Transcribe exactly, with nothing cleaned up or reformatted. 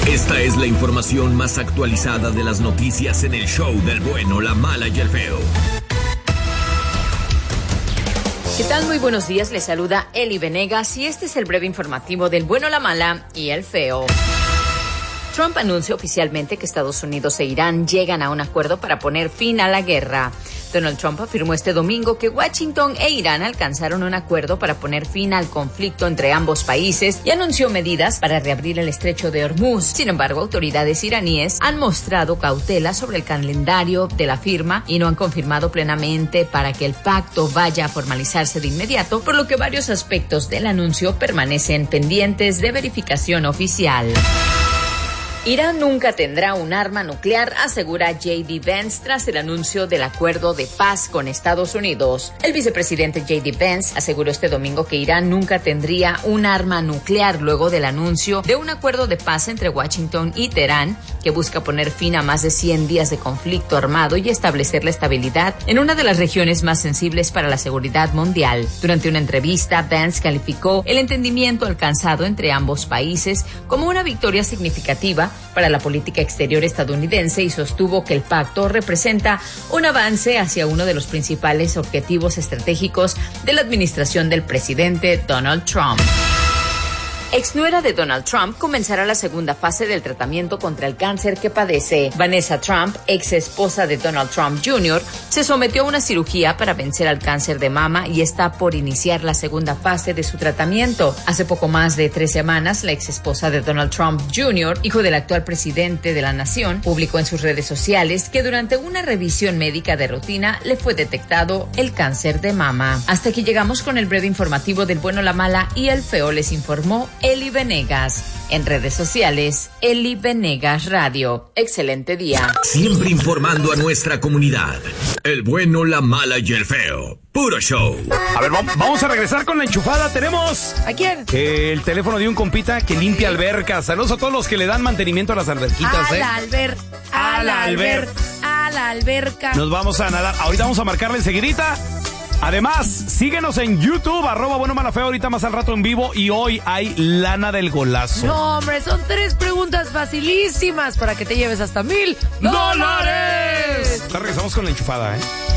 Esta es la información más actualizada de las noticias en el show del bueno, la mala y el feo. ¿Qué tal? Muy buenos días, les saluda Eli Venegas y este es el breve informativo del bueno, la mala y el feo. Trump anuncia oficialmente que Estados Unidos e Irán llegan a un acuerdo para poner fin a la guerra. Donald Trump afirmó este domingo que Washington e Irán alcanzaron un acuerdo para poner fin al conflicto entre ambos países y anunció medidas para reabrir el estrecho de Hormuz. Sin embargo, autoridades iraníes han mostrado cautela sobre el calendario de la firma y no han confirmado plenamente para que el pacto vaya a formalizarse de inmediato, por lo que varios aspectos del anuncio permanecen pendientes de verificación oficial. Irán nunca tendrá un arma nuclear, asegura J D Vance tras el anuncio del acuerdo de paz con Estados Unidos. El vicepresidente J D Vance aseguró este domingo que Irán nunca tendría un arma nuclear luego del anuncio de un acuerdo de paz entre Washington y Teherán que busca poner fin a más de cien días de conflicto armado y establecer la estabilidad en una de las regiones más sensibles para la seguridad mundial. Durante una entrevista, Vance calificó el entendimiento alcanzado entre ambos países como una victoria significativa para la política exterior estadounidense y sostuvo que el pacto representa un avance hacia uno de los principales objetivos estratégicos de la administración del presidente Donald Trump. Exnuera de Donald Trump comenzará la segunda fase del tratamiento contra el cáncer que padece. Vanessa Trump, ex esposa de Donald Trump junior, se sometió a una cirugía para vencer al cáncer de mama y está por iniciar la segunda fase de su tratamiento. Hace poco más de tres semanas, la ex esposa de Donald Trump junior, hijo del actual presidente de la nación, publicó en sus redes sociales que durante una revisión médica de rutina le fue detectado el cáncer de mama. Hasta aquí llegamos con el breve informativo del bueno, la mala y el feo, les informó Eli Venegas. En redes sociales, Eli Venegas Radio. Excelente día. Siempre informando a nuestra comunidad. El bueno, la mala y el feo. Puro show. A ver, vamos a regresar con la enchufada. Tenemos... ¿A quién? El teléfono de un compita que limpia albercas. Saludos a todos los que le dan mantenimiento a las alberquitas, a ¿eh? La alber... A la alber... A la alberca. Nos vamos a nadar. Ahorita vamos a marcarle enseguidita. Además, síguenos en YouTube, arroba bueno, mala, feo, ahorita más al rato en vivo. Y hoy hay lana del golazo. No, hombre, son tres preguntas facilísimas para que te lleves hasta mil dólares. Regresamos con la enchufada, ¿eh?